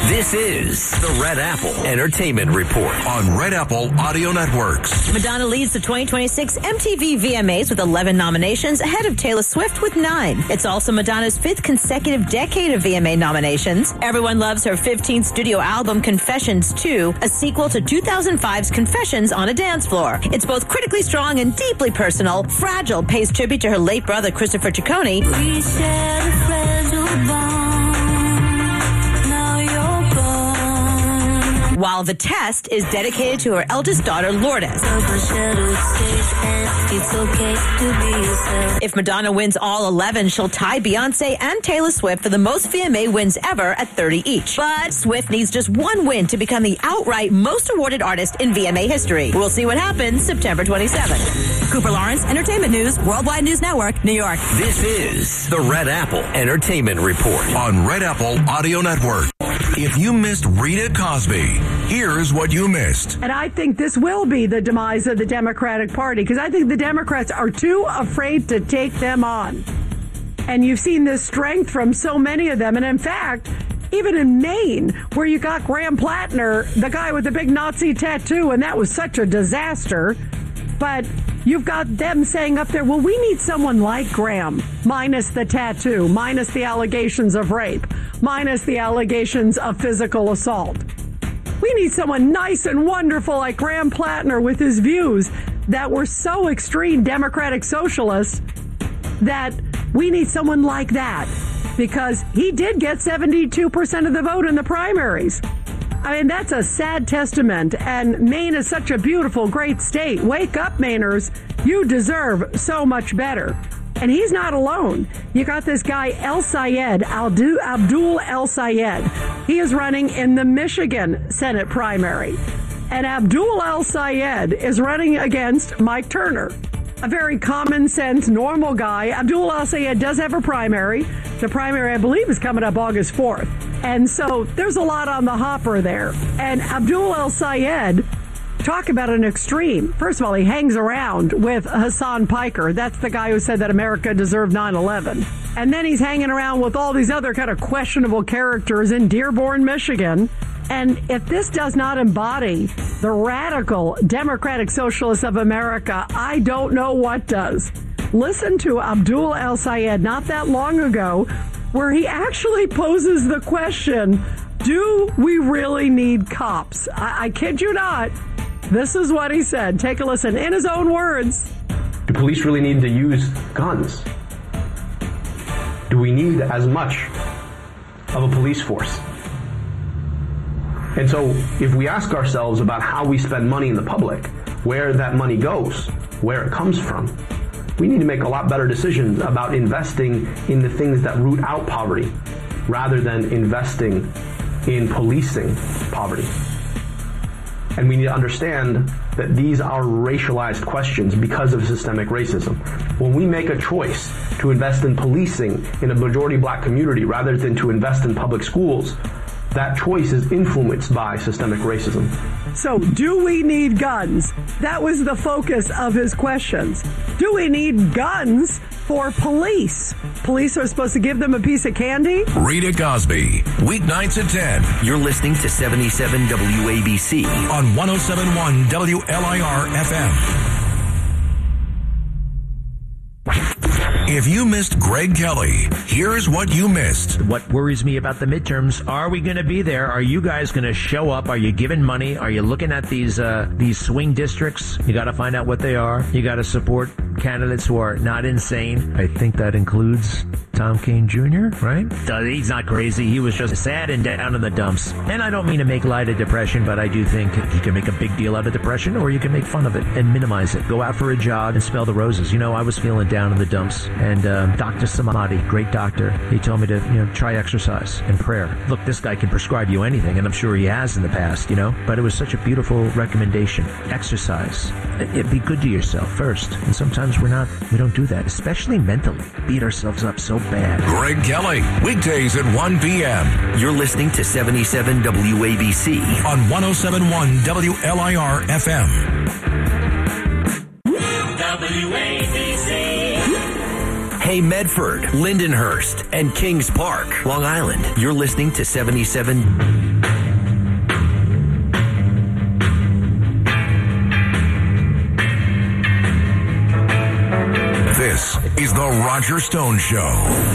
This is the Red Apple Entertainment Report on Red Apple Audio Networks. Madonna leads the 2026 MTV VMAs with 11 nominations, ahead of Taylor Swift with 9. It's also Madonna's 5th consecutive decade of VMA nominations. Everyone loves her 15th studio album, Confessions 2, a sequel to 2005's Confessions on a Dance Floor. It's both critically strong and deeply personal. Fragile pays tribute to her late brother, Christopher Ciccone. We shared a fragile bond. While The Test is dedicated to her eldest daughter, Lourdes. If Madonna wins all 11, she'll tie Beyonce and Taylor Swift for the most VMA wins ever at 30 each. But Swift needs just one win to become the outright most awarded artist in VMA history. We'll see what happens September 27th. Cooper Lawrence, Entertainment News, Worldwide News Network, New York. This is the Red Apple Entertainment Report on Red Apple Audio Network. If you missed Rita Cosby, here's what you missed. And I think this will be the demise of the Democratic Party, because I think the Democrats are too afraid to take them on. And you've seen this strength from so many of them. And in fact, even in Maine, where you got Graham Plattner, the guy with the big Nazi tattoo, and that was such a disaster. But you've got them saying up there, well, we need someone like Graham, minus the tattoo, minus the allegations of rape, minus the allegations of physical assault. We need someone nice and wonderful like Graham Plattner with his views that were so extreme Democratic socialists that we need someone like that, because he did get 72% of the vote in the primaries. I mean, that's a sad testament, and Maine is such a beautiful, great state. Wake up, Mainers. You deserve so much better. And he's not alone. You got this guy, Abdul El Sayed. He is running in the Michigan Senate primary. And Abdul El Sayed is running against Mike Turner, a very common sense, normal guy. Abdul El Sayed does have a primary. The primary, I believe, is coming up August 4th. And so there's a lot on the hopper there. And Abdul El Sayed, talk about an extreme. First of all, he hangs around with Hassan Piker. That's the guy who said that America deserved 9/11. And then he's hanging around with all these other kind of questionable characters in Dearborn, Michigan. And if this does not embody the radical Democratic Socialists of America, I don't know what does. Listen to Abdul El Sayed not that long ago, where he actually poses the question, do we really need cops? I kid you not. This is what he said. Take a listen in his own words. Do police really need to use guns? Do we need as much of a police force? And so if we ask ourselves about how we spend money in the public, where that money goes, where it comes from, we need to make a lot better decisions about investing in the things that root out poverty rather than investing in policing poverty. And we need to understand that these are racialized questions because of systemic racism. When we make a choice to invest in policing in a majority black community rather than to invest in public schools, that choice is influenced by systemic racism. So, do we need guns? That was the focus of his questions. Do we need guns for police? Police are supposed to give them a piece of candy? Rita Cosby, weeknights at 10. You're listening to 77 WABC on 107.1 WLIR FM. If you missed Greg Kelly, here's what you missed. What worries me about the midterms, are we going to be there? Are you guys going to show up? Are you giving money? Are you looking at these swing districts? You got to find out what they are. You got to support candidates who are not insane. I think that includes Tom Kean Jr., right? He's not crazy. He was just sad and down in the dumps. And I don't mean to make light of depression, but I do think you can make a big deal out of depression, or you can make fun of it and minimize it. Go out for a jog and smell the roses. You know, I was feeling down in the dumps. And Dr. Samadi, great doctor, he told me to, try exercise and prayer. Look, this guy can prescribe you anything, and I'm sure he has in the past, but it was such a beautiful recommendation. Exercise. Be good to yourself first. And sometimes we don't do that, especially mentally. Beat ourselves up so bad. Greg Kelly, weekdays at 1 p.m. You're listening to 77 WABC on 107.1 WLIR FM. WABC. Hey Medford, Lindenhurst, and Kings Park, Long Island. You're listening to 77 This is The Roger Stone Show.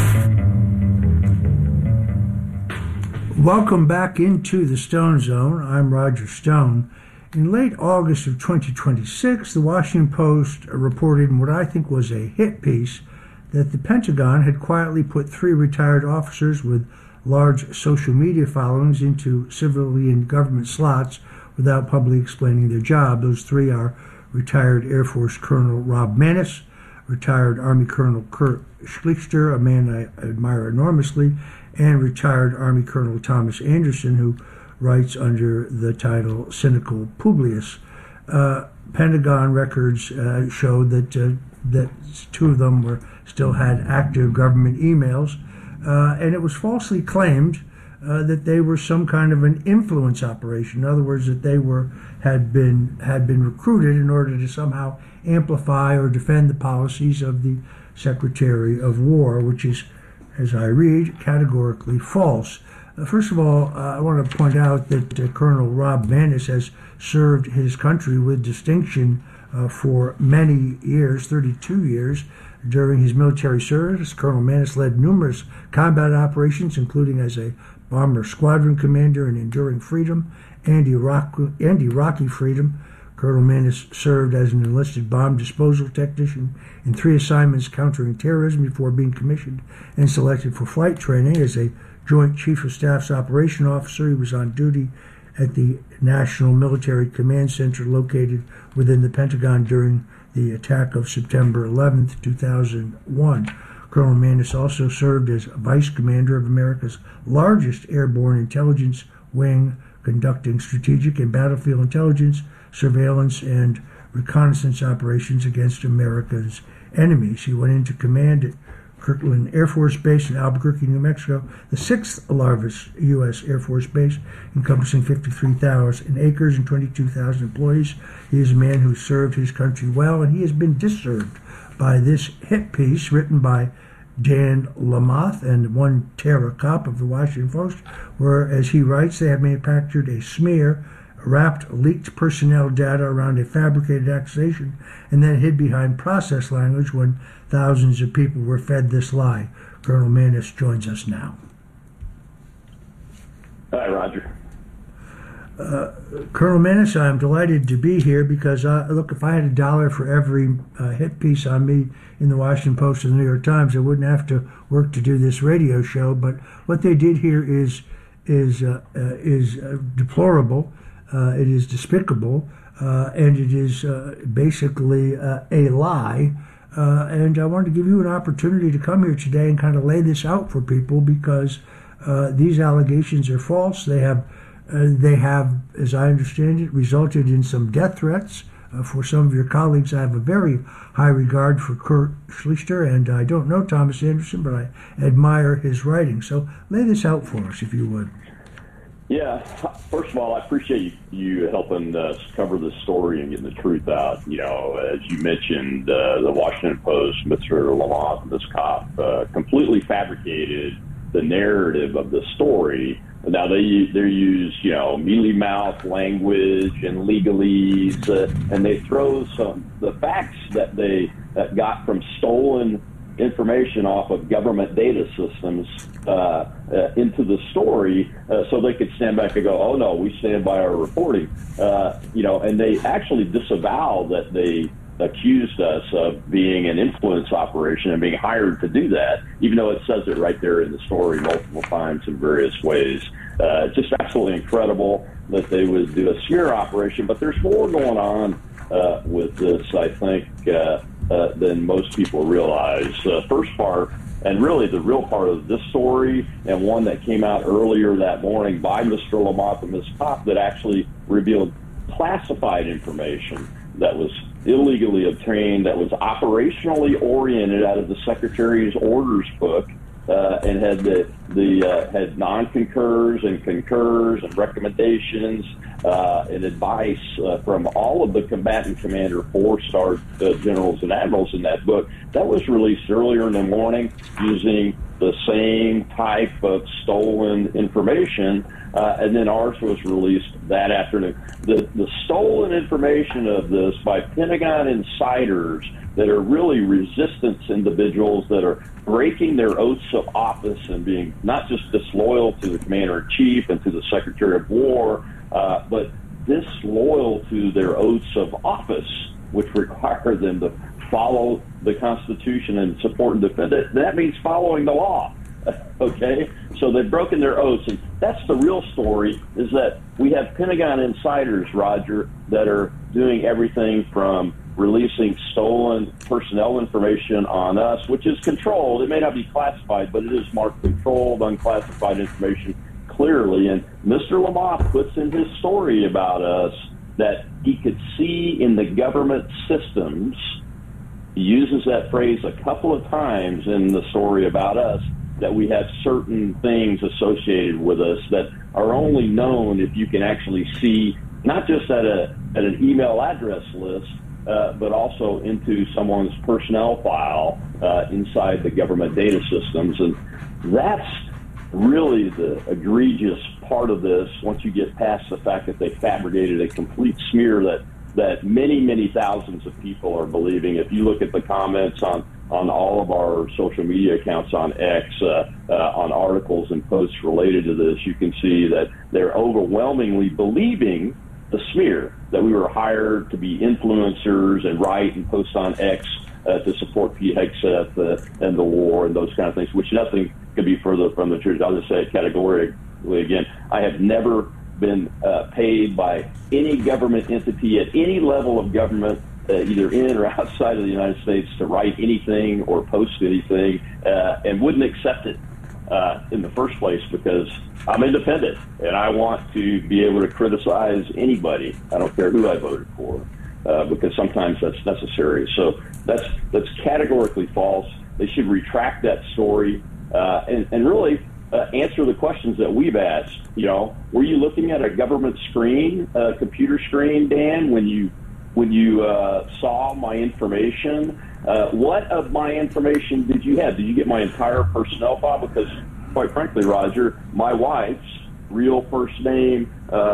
Welcome back into the Stone Zone. I'm Roger Stone. In late August of 2026, the Washington Post reported in what I think was a hit piece that the Pentagon had quietly put 3 retired officers with large social media followings into civilian government slots without publicly explaining their job. Those 3 are retired Air Force Colonel Rob Maness, retired Army Colonel Kurt Schlichter, a man I admire enormously, and retired Army Colonel Thomas Anderson, who writes under the title Cynical Publius. Pentagon records showed that 2 of them still had active government emails, and it was falsely claimed that they were some kind of an influence operation. In other words, that they had been recruited in order to somehow amplify or defend the policies of the Secretary of War, which is, as I read, categorically false. First of all, I want to point out that Colonel Rob Maness has served his country with distinction for many years, 32 years. During his military service, Colonel Maness led numerous combat operations, including as a bomber squadron commander in Enduring Freedom and Iraqi Freedom. Colonel Maness served as an enlisted bomb disposal technician in 3 assignments countering terrorism before being commissioned and selected for flight training. As a Joint Chief of Staff's Operation Officer, he was on duty at the National Military Command Center located within the Pentagon during the attack of September 11th, 2001. Colonel Maness also served as Vice Commander of America's largest airborne intelligence wing, conducting strategic and battlefield intelligence, surveillance, and reconnaissance operations against America's enemies. He went into command at Kirtland Air Force Base in Albuquerque, New Mexico, the 6th largest U.S. Air Force base, encompassing 53,000 acres and 22,000 employees. He is a man who served his country well, and he has been disturbed by this hit piece written by Dan Lamothe and one Tara Kopp of the Washington Post, where, as he writes, they have manufactured a smear, wrapped leaked personnel data around a fabricated accusation, and then hid behind process language when thousands of people were fed this lie. Colonel Maness joins us now. Hi, Roger. Colonel Maness, I'm delighted to be here because, look, if I had $1 for every hit piece on me in the Washington Post or the New York Times, I wouldn't have to work to do this radio show. But what they did here is deplorable. It is despicable, and it is basically a lie. And I wanted to give you an opportunity to come here today and kind of lay this out for people because these allegations are false. They have, as I understand it, resulted in some death threats for some of your colleagues. I have a very high regard for Kurt Schlichter, and I don't know Thomas Anderson, but I admire his writing. So lay this out for us, if you would. Yeah, first of all, I appreciate you helping us cover this story and getting the truth out. You know, as you mentioned, the Washington Post, Mr. Lamothe and this cop completely fabricated the narrative of the story. Now, they use, mealy-mouthed language and legalese, and they throw the facts that got from stolen information off of government data systems into the story so they could stand back and go, oh, no, we stand by our reporting. And they actually disavow that they accused us of being an influence operation and being hired to do that, even though it says it right there in the story multiple times in various ways. It's just absolutely incredible that they would do a smear operation, but there's more going on with this, I think, than most people realize. First part, and really the real part of this story, and one that came out earlier that morning by Mr. Lamothe and Ms. Kopp, that actually revealed classified information that was illegally obtained, that was operationally oriented out of the Secretary's orders book, and had non-concurs and concurs and recommendations and advice from all of the combatant commander 4-star generals and admirals in that book. That was released earlier in the morning using the same type of stolen information, and then ours was released that afternoon. The stolen information of this by Pentagon insiders that are really resistance individuals that are breaking their oaths of office and being not just disloyal to the Commander-in-Chief and to the Secretary of War, but disloyal to their oaths of office, which require them to follow the Constitution and support and defend it. That means following the law. Okay? So they've broken their oaths. And that's the real story, is that we have Pentagon insiders, Roger, that are doing everything from releasing stolen personnel information on us, which is controlled. It may not be classified, but it is marked controlled, unclassified information clearly. And Mr. Lamothe puts in his story about us that he could see in the government systems. He uses that phrase a couple of times in the story about us, that we have certain things associated with us that are only known if you can actually see, not just at an email address list, but also into someone's personnel file inside the government data systems. And that's really the egregious part of this, once you get past the fact that they fabricated a complete smear that many, many thousands of people are believing. If you look at the comments on all of our social media accounts on X, on articles and posts related to this, you can see that they're overwhelmingly believing the smear, that we were hired to be influencers and write and post on X to support Pete Hegseth and the war and those kind of things, which nothing could be further from the truth. I'll just say it categorically again. I have never been paid by any government entity at any level of government, either in or outside of the United States, to write anything or post anything, and wouldn't accept it in the first place, because I'm independent and I want to be able to criticize anybody. I don't care who I voted for, because sometimes that's necessary. So that's categorically false. They should retract that story and really answer the questions that we've asked. You know, were you looking at a government screen, computer screen, Dan, when you saw my information? What of my information did you have? Did you get my entire personnel file? Because, quite frankly, Roger, my wife's real first name,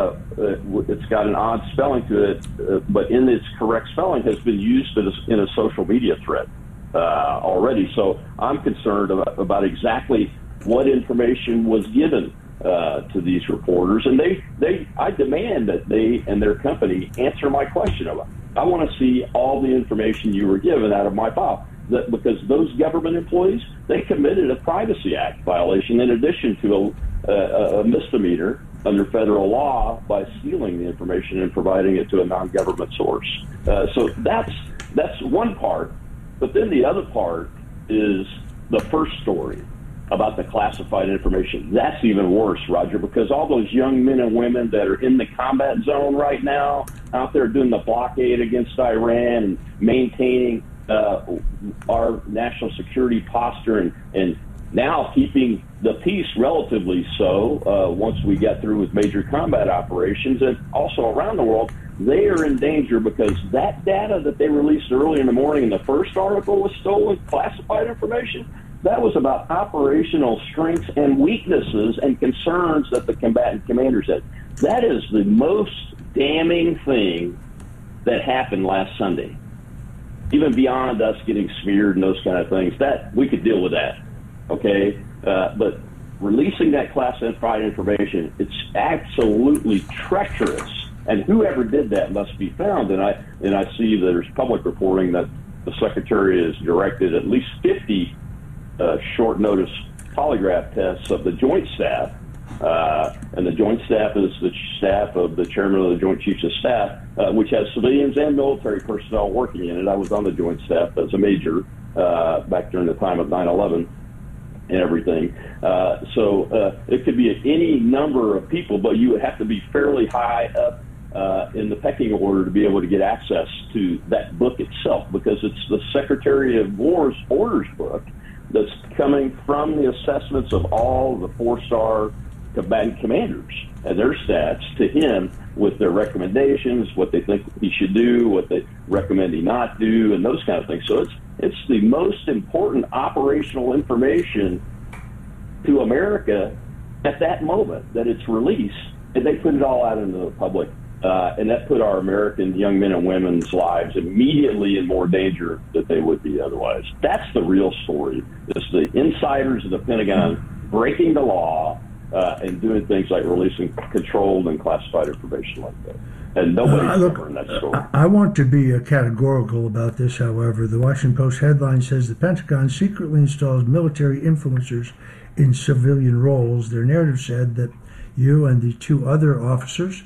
it's got an odd spelling to it, but in its correct spelling has been used in a social media thread already. So I'm concerned about exactly what information was given to these reporters, and I demand that they and their company answer my question about. I want to see all the information you were given out of my file, because those government employees, they committed a Privacy Act violation in addition to a misdemeanor under federal law by stealing the information and providing it to a non-government source. So that's one part, but then the other part is the first story about the classified information. That's even worse, Roger, because all those young men and women that are in the combat zone right now, out there doing the blockade against Iran and maintaining our national security posture and now keeping the peace relatively so once we get through with major combat operations, and also around the world, they are in danger because that data that they released early in the morning in the first article was stolen, classified information. That was about operational strengths and weaknesses and concerns that the combatant commanders had. That is the most damning thing that happened last Sunday. Even beyond us getting smeared and those kind of things, that we could deal with that, okay? But releasing that classified information, it's absolutely treacherous. And whoever did that must be found. And I see there's public reporting that the Secretary has directed at least 50 short notice polygraph tests of the Joint Staff, and the Joint Staff is the staff of the Chairman of the Joint Chiefs of Staff, which has civilians and military personnel working in it. I was on the Joint Staff as a major back during the time of 9/11 and everything. So it could be any number of people, but you would have to be fairly high up in the pecking order to be able to get access to that book itself, because it's the Secretary of War's orders book that's coming from the assessments of all the four-star combatant commanders and their stats to him with their recommendations, what they think he should do, what they recommend he not do, and those kind of things. So it's the most important operational information to America at that moment that it's released, and they put it all out into the public. And that put our American young men and women's lives immediately in more danger than they would be otherwise. That's the real story. It's the insiders of the Pentagon breaking the law and doing things like releasing controlled and classified information like that. And nobody's covering that story. I want to be categorical about this, however. The Washington Post headline says the Pentagon secretly installs military influencers in civilian roles. Their narrative said that you and the two other officers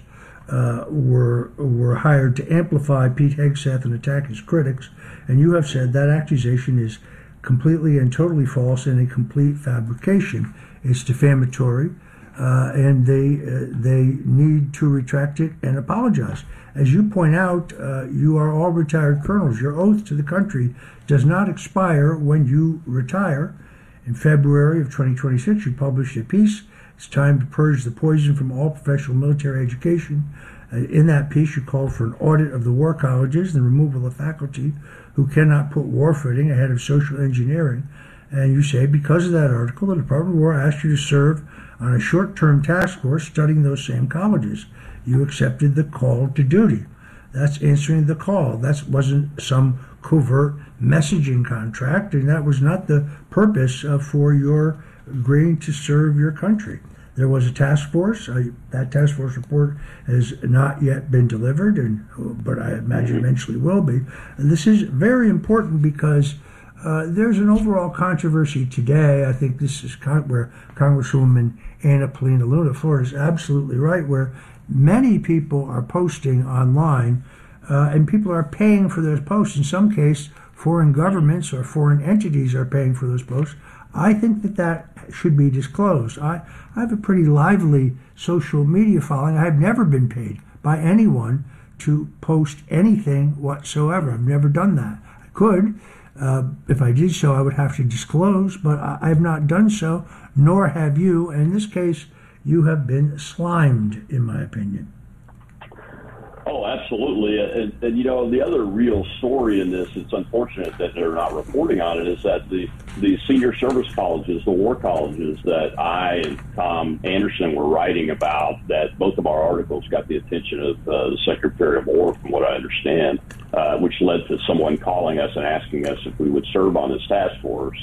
were hired to amplify Pete Hegseth and attack his critics, and you have said that accusation is completely and totally false and a complete fabrication. It's defamatory, and they need to retract it and apologize. As you point out, you are all retired colonels. Your oath to the country does not expire when you retire. In February of 2026, you published a piece. It's time to purge the poison from all professional military education. In that piece, you called for an audit of the war colleges and removal of faculty who cannot put warfooting ahead of social engineering. And you say, because of that article, the Department of War asked you to serve on a short-term task force studying those same colleges. You accepted the call to duty. That's answering the call. That wasn't some covert messaging contract, and that was not the purpose for your agreeing to serve your country. There was a task force. That task force report has not yet been delivered, but I imagine eventually will be. And this is very important because there's an overall controversy today. I think this is where Congresswoman Anna Paulina Luna Flores is absolutely right, where many people are posting online, and people are paying for those posts. In some case, foreign governments or foreign entities are paying for those posts. I think that should be disclosed. I have a pretty lively social media following. I have never been paid by anyone to post anything whatsoever. I've never done that. I could. If I did so, I would have to disclose, but I have not done so, nor have you. And in this case, you have been slimed, in my opinion. Oh, absolutely. And you know, the other real story in this, it's unfortunate that they're not reporting on it, is that the senior service colleges, the war colleges that I and Tom Anderson were writing about, that both of our articles got the attention of the Secretary of War, from what I understand, which led to someone calling us and asking us if we would serve on this task force.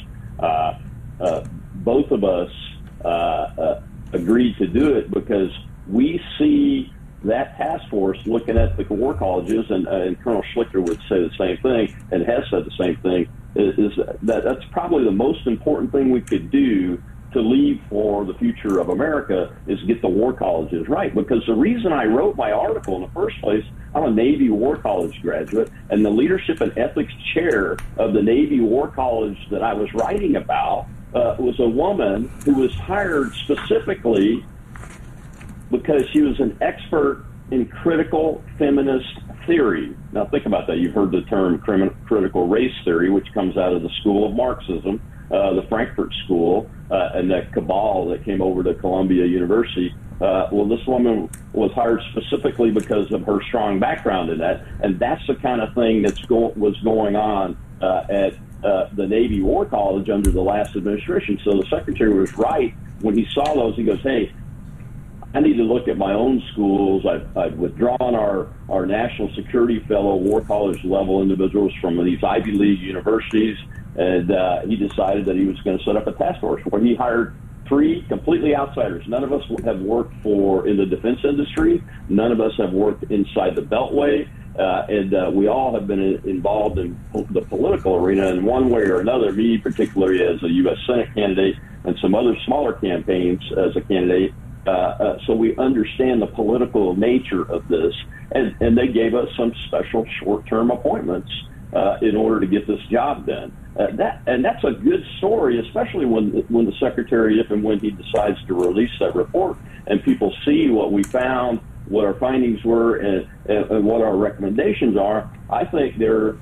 Both of us agreed to do it because we see that task force looking at the war colleges, and Colonel Schlichter would say the same thing, and has said the same thing, is that's probably the most important thing we could do to leave for the future of America, is get the war colleges right. Because the reason I wrote my article in the first place, I'm a Navy War College graduate, and the leadership and ethics chair of the Navy War College that I was writing about was a woman who was hired specifically because she was an expert in critical feminist theory. Now think about that. You've heard the term critical race theory, which comes out of the school of Marxism, the Frankfurt School, and that cabal that came over to Columbia University. Well, this woman was hired specifically because of her strong background in that, and that's the kind of thing was going on at the Navy War College under the last administration. So the Secretary was right when he saw those. He goes, hey, I need to look at my own schools. I've withdrawn our national security fellow war college level individuals from these Ivy League universities, and he decided that he was going to set up a task force where he hired 3 completely outsiders. None of us have worked in the defense industry. None of us have worked inside the Beltway, and we all have been involved in the political arena in one way or another, me particularly as a U.S. Senate candidate and some other smaller campaigns as a candidate. So we understand the political nature of this, and they gave us some special short-term appointments in order to get this job done. That's a good story, especially when the Secretary, if and when he decides to release that report, and people see what we found, what our findings were, and what our recommendations are. I think the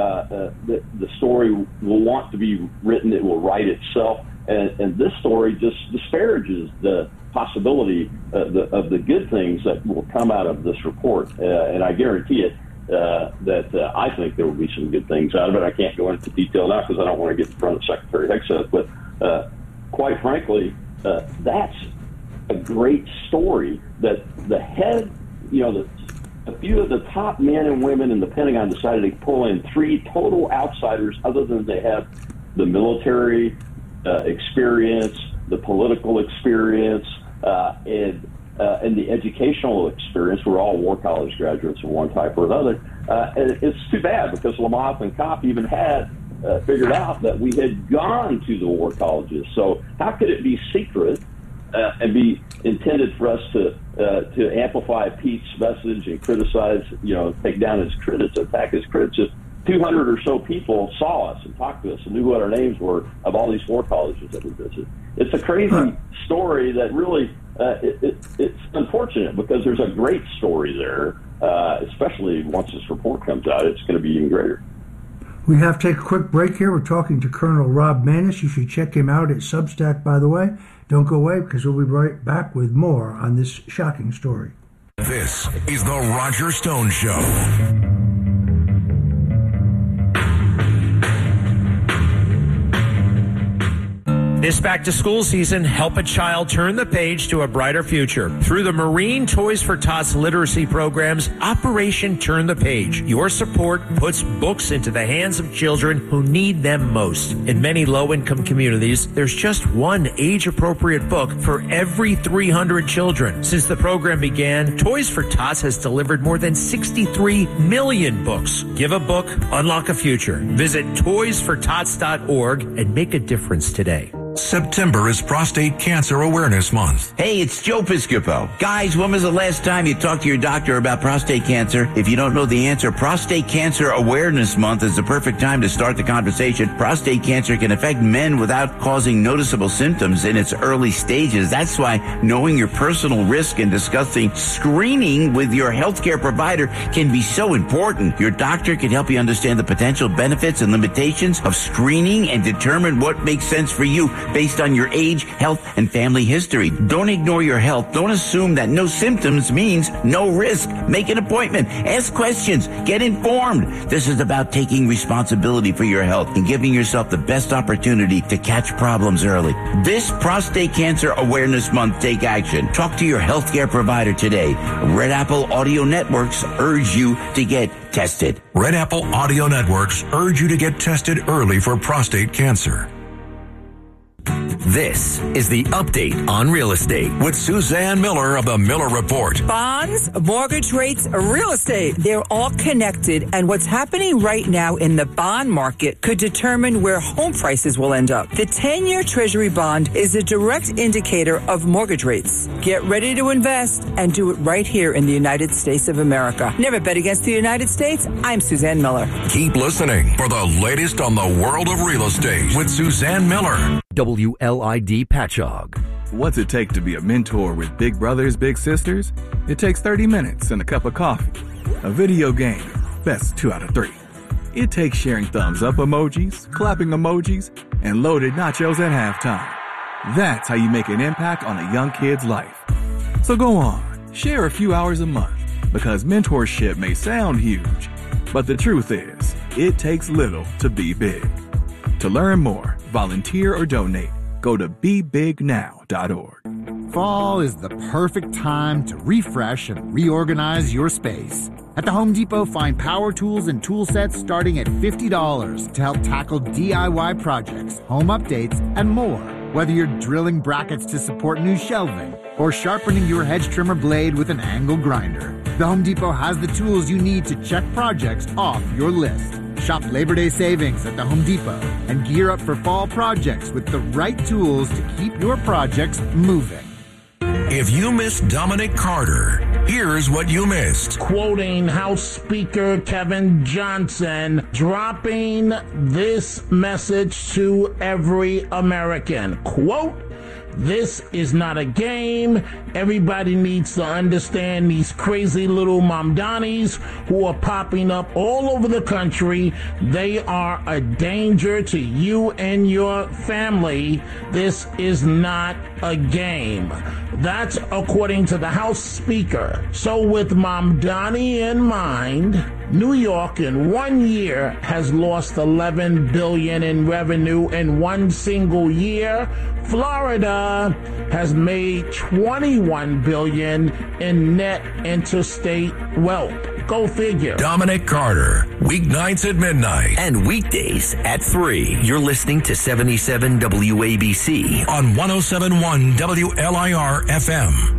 story will want to be written. It will write itself, and this story just disparages the possibility of the good things that will come out of this report, and I guarantee it that I think there will be some good things out of it. I can't go into detail now because I don't want to get in front of Secretary Hegseth, but quite frankly, that's a great story that the head, a few of the top men and women in the Pentagon decided to pull in 3 total outsiders other than they have the military experience, the political experience, and the educational experience. We're all war college graduates of one type or another. And it's too bad because Lamothe and Kopp even had figured out that we had gone to the war colleges. So how could it be secret and be intended for us to amplify Pete's message and criticize, take down his critics, attack his critics? If 200 or so people saw us and talked to us and knew what our names were of all these war colleges that we visited. It's a crazy story that really, it's unfortunate because there's a great story there, especially once this report comes out. It's going to be even greater. We have to take a quick break here. We're talking to Colonel Rob Maness. You should check him out at Substack, by the way. Don't go away because we'll be right back with more on this shocking story. This is the Roger Stone Show. This back-to-school season, help a child turn the page to a brighter future. Through the Marine Toys for Tots literacy programs, Operation Turn the Page. Your support puts books into the hands of children who need them most. In many low-income communities, there's just one age-appropriate book for every 300 children. Since the program began, Toys for Tots has delivered more than 63 million books. Give a book, unlock a future. Visit toysfortots.org and make a difference today. September is Prostate Cancer Awareness Month. Hey, it's Joe Piscopo. Guys, when was the last time you talked to your doctor about prostate cancer? If you don't know the answer, Prostate Cancer Awareness Month is the perfect time to start the conversation. Prostate cancer can affect men without causing noticeable symptoms in its early stages. That's why knowing your personal risk and discussing screening with your healthcare provider can be so important. Your doctor can help you understand the potential benefits and limitations of screening and determine what makes sense for you based on your age, health, and family history. Don't ignore your health. Don't assume that no symptoms means no risk. Make an appointment. Ask questions. Get informed. This is about taking responsibility for your health and giving yourself the best opportunity to catch problems early. This Prostate Cancer Awareness Month, take action. Talk to your healthcare provider today. Red Apple Audio Networks urge you to get tested. Red Apple Audio Networks urge you to get tested early for prostate cancer. This is the Update on Real Estate with Suzanne Miller of the Miller Report. Bonds, mortgage rates, real estate, they're all connected. And what's happening right now in the bond market could determine where home prices will end up. The 10-year Treasury bond is a direct indicator of mortgage rates. Get ready to invest and do it right here in the United States of America. Never bet against the United States. I'm Suzanne Miller. Keep listening for the latest on the world of real estate with Suzanne Miller. WLID Patchogue. What's it take to be a mentor with big brothers, big sisters? It takes 30 minutes and a cup of coffee. A video game, best 2 out of 3. It takes sharing thumbs up emojis, clapping emojis, and loaded nachos at halftime. That's how you make an impact on a young kid's life. So go on, share a few hours a month, because mentorship may sound huge, but the truth is, it takes little to be big. To learn more, volunteer or donate, go to BeBigNow.org. Fall is the perfect time to refresh and reorganize your space. At the Home Depot, find power tools and tool sets starting at $50 to help tackle DIY projects, home updates, and more. Whether you're drilling brackets to support new shelving or sharpening your hedge trimmer blade with an angle grinder, the Home Depot has the tools you need to check projects off your list. Shop Labor Day savings at the Home Depot and gear up for fall projects with the right tools to keep your projects moving. If you missed Dominic Carter, here's what you missed. Quoting House Speaker Kevin Johnson, dropping this message to every American. Quote, "This is not a game. Everybody needs to understand these crazy little Mamdanis who are popping up all over the country. They are a danger to you and your family. This is not a game. That's according to the House Speaker. So with Mamdani in mind, New York in 1 year has lost $11 billion in revenue in one single year. Florida has made $21 billion in net interstate wealth. Go figure. Dominic Carter, weeknights at midnight and weekdays at 3. You're listening to 77 WABC on 107.1 WLIR FM.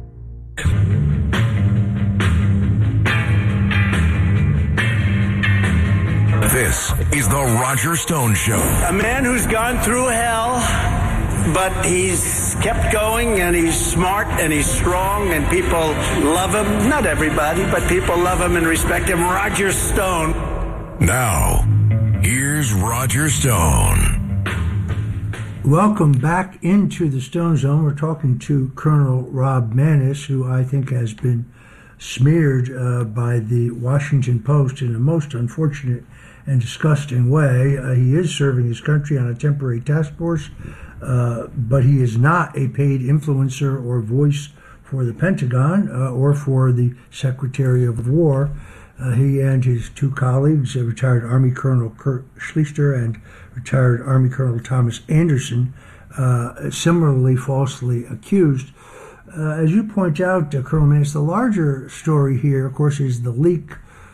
This is the Roger Stone Show. A man who's gone through hell, but he's kept going, and he's smart, and he's strong, and people love him. Not everybody, but people love him and respect him. Roger Stone. Now, here's Roger Stone. Welcome back into the Stone Zone. We're talking to Colonel Rob Maness, who I think has been smeared by the Washington Post in a most unfortunate and disgusting way. He is serving his country on a temporary task force, but he is not a paid influencer or voice for the Pentagon or for the Secretary of War. He and his two colleagues, retired Army Colonel Kurt Schlichter and retired Army Colonel Thomas Anderson, similarly falsely accused. As you point out, Colonel Maness, the larger story here, of course, is the leak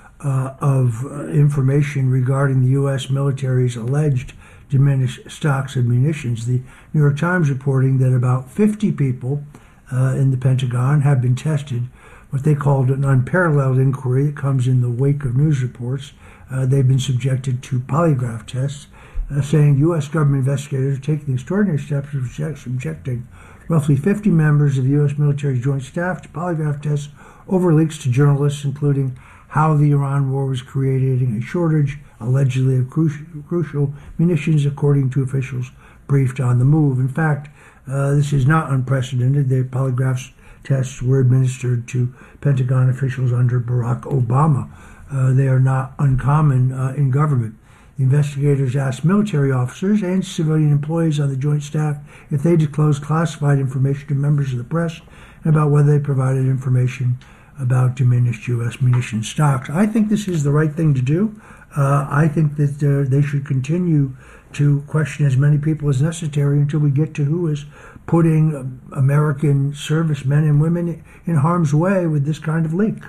of information regarding the U.S. military's alleged diminished stocks of munitions. The New York Times reporting that about 50 people in the Pentagon have been tested, what they called an unparalleled inquiry. It comes in the wake of news reports. They've been subjected to polygraph tests, saying U.S. government investigators are taking extraordinary steps of subjecting roughly 50 members of the U.S. military joint staff to polygraph tests over leaks to journalists, including how the Iran war was creating a shortage, allegedly of crucial munitions, according to officials briefed on the move. In fact, this is not unprecedented. The polygraph tests were administered to Pentagon officials under Barack Obama. They are not uncommon in government. The investigators asked military officers and civilian employees on the joint staff if they disclosed classified information to members of the press and about whether they provided information about diminished U.S. munition stocks. I think this is the right thing to do. I think that they should continue to question as many people as necessary until we get to who is putting American servicemen and women in harm's way with this kind of leak.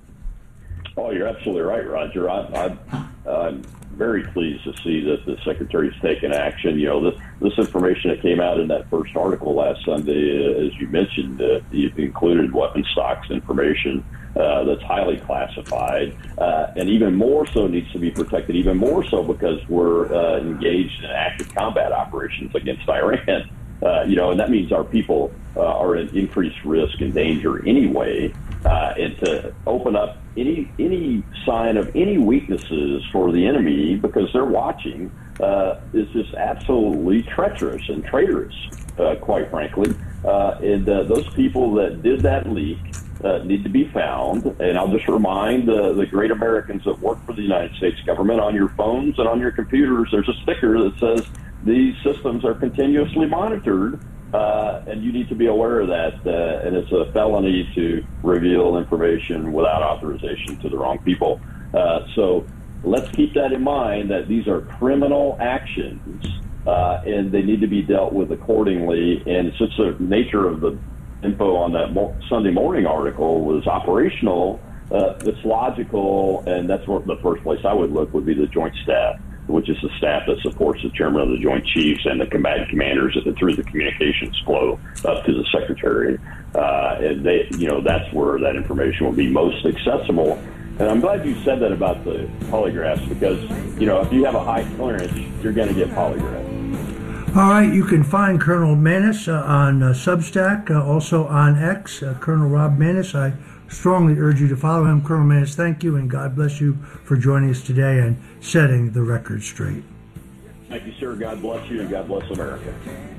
Oh, you're absolutely right, Roger. I'm very pleased to see that the Secretary's taken action. You know, this information that came out in that first article last Sunday, as you mentioned, it included weapon stocks information that's highly classified, and even more so needs to be protected, even more so because we're engaged in active combat operations against Iran. And that means our people are at increased risk and danger anyway. And to open up any sign of any weaknesses for the enemy because they're watching is just absolutely treacherous and traitorous, quite frankly. And those people that did that leak need to be found. And I'll just remind the great Americans that work for the United States government, on your phones and on your computers, there's a sticker that says these systems are continuously monitored. And you need to be aware of that, and it's a felony to reveal information without authorization to the wrong people. So let's keep that in mind, that these are criminal actions, and they need to be dealt with accordingly. And since the nature of the info on that Sunday morning article was operational, it's logical, and that's where the first place I would look would be the Joint Staff, which is the staff that supports the chairman of the Joint Chiefs and the combatant commanders through the communications flow up to the Secretary. And that's where that information will be most accessible. And I'm glad you said that about the polygraphs because, if you have a high clearance, you're going to get polygraphed. All right, you can find Colonel Maness on Substack, also on X, Colonel Rob Maness. I strongly urge you to follow him. Colonel Maness, thank you, and God bless you for joining us today and setting the record straight. Thank you, sir. God bless you, and God bless America.